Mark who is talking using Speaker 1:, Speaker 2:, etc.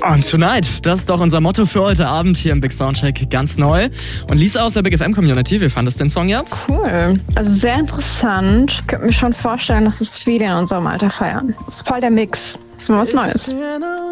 Speaker 1: On Tonight, das ist doch unser Motto für heute Abend hier im Big Soundcheck, ganz neu. Und Lisa aus der Big FM Community, wie fandest du den Song jetzt?
Speaker 2: Cool, also sehr interessant. Ich könnte mir schon vorstellen, dass es viele in unserem Alter feiern. Das ist voll der Mix. Das ist mal was Neues.